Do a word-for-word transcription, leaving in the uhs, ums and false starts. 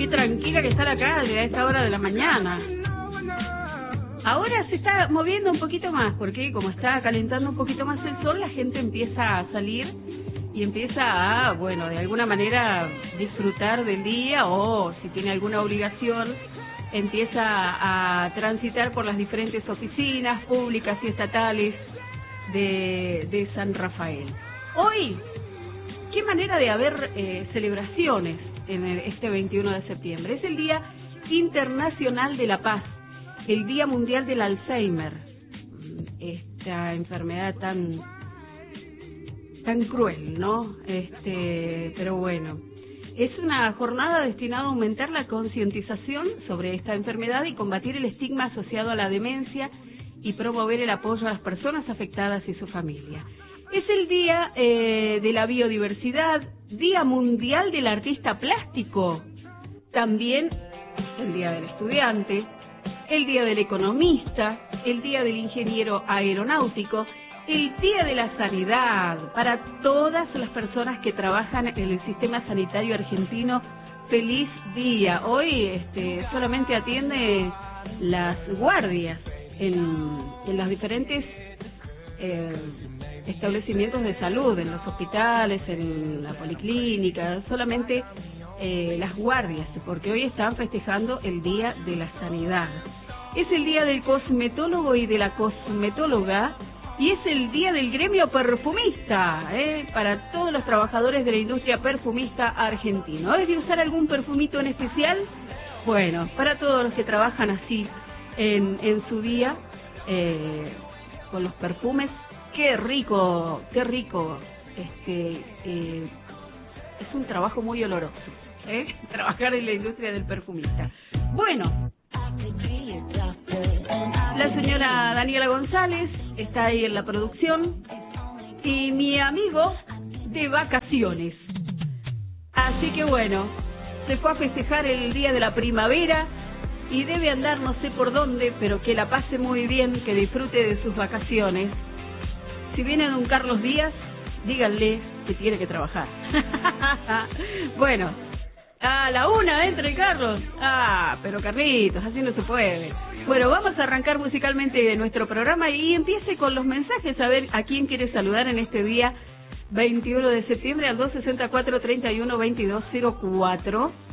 tranquila que estar acá a esta hora de la mañana. Ahora se está moviendo un poquito más, porque como está calentando un poquito más el sol, la gente empieza a salir y empieza a, bueno, de alguna manera disfrutar del día, o si tiene alguna obligación, empieza a transitar por las diferentes oficinas públicas y estatales de, de San Rafael. Hoy, qué manera de haber eh, celebraciones en el, este veintiuno de septiembre. Es el Día Internacional de la Paz, el Día Mundial del Alzheimer, esta enfermedad tan tan cruel, ¿no? Este, pero bueno, es una jornada destinada a aumentar la concientización sobre esta enfermedad y combatir el estigma asociado a la demencia y promover el apoyo a las personas afectadas y su familia. Es el Día eh, de la Biodiversidad, Día Mundial del Artista Plástico, también el Día del Estudiante, el Día del Economista, el Día del Ingeniero Aeronáutico, el Día de la Sanidad, para todas las personas que trabajan en el sistema sanitario argentino. Feliz día. Hoy este, solamente atiende las guardias en, en los diferentes eh, establecimientos de salud, en los hospitales, en la policlínica, solamente eh, las guardias, porque hoy están festejando el Día de la Sanidad. Es el Día del Cosmetólogo y de la Cosmetóloga, y es el Día del Gremio Perfumista, ¿eh? Para todos los trabajadores de la industria perfumista argentina. ¿Es de usar algún perfumito en especial? Bueno, para todos los que trabajan así en, en su día, eh, con los perfumes, qué rico, qué rico. Este, eh, es un trabajo muy oloroso, ¿eh? Trabajar en la industria del perfumista. Bueno, la señora Daniela González está ahí en la producción y mi amigo de vacaciones. Así que bueno, se fue a festejar el día de la primavera y debe andar no sé por dónde, pero que la pase muy bien, que disfrute de sus vacaciones. Si viene don Carlos Díaz, díganle que tiene que trabajar. Bueno, a la una entra el Carlos. Ah, pero Carlitos, así no se puede. Bueno, vamos a arrancar musicalmente nuestro programa y empiece con los mensajes, a ver a quién quiere saludar en este día veintiuno de septiembre al dos sesenta y cuatro, treinta y uno, veintidós cero cuatro.